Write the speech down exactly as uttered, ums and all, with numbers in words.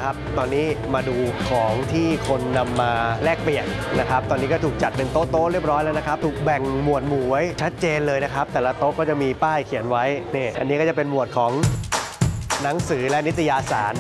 ครับตอนนี้มาดูของที่คนนำมาแลกเปลี่ยนนะครับตอนนี้ก็ถูกจัดเป็นโต๊ะๆเรียบร้อยแล้วนะครับถูกแบ่งหมวดหมู่ไว้ชัดเจนเลยนะครับแต่ละโต๊ะก็จะมีป้ายเขียนไว้นี่อันนี้ก็จะเป็นหมวดของหนังสือและนิตยสาร